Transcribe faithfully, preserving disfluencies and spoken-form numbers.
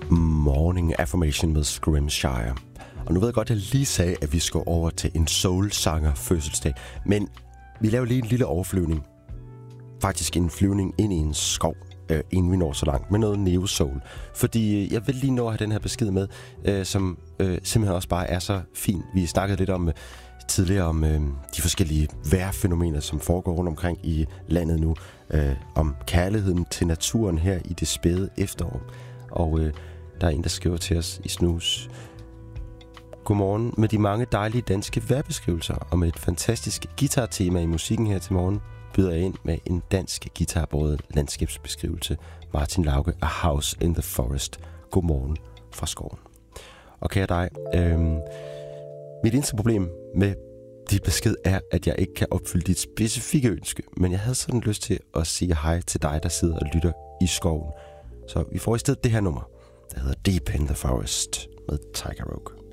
Morning Affirmation med Scrimshire. Og nu ved jeg godt, at jeg lige sagde, at vi skal over til en soul-sanger fødselsdag. Men vi laver lige en lille overflyvning. Faktisk en flyvning ind i en skov, øh, inden vi når så langt, med noget neo-soul. Fordi øh, jeg vil lige nå at have den her besked med, øh, som øh, simpelthen også bare er så fin. Vi snakkede lidt om øh, tidligere om øh, de forskellige vejrfænomener, som foregår rundt omkring i landet nu. Øh, om kærligheden til naturen her i det spæde efterår. Og øh, der er en, der skriver til os i Snus. Godmorgen. Med de mange dejlige danske vejrbeskrivelser og med et fantastisk guitartema i musikken her til morgen, byder jeg ind med en dansk guitarbåret landskabsbeskrivelse. Martin Lauke, A House in the Forest. Godmorgen fra skoven. Og kære dig, øh, mit eneste problem med dit besked er, at jeg ikke kan opfylde dit specifikke ønske, men jeg havde sådan lyst til at sige hej til dig, der sidder og lytter i skoven. Så vi får i stedet det her nummer, der hedder Deep in the Forest med Tiger Oak.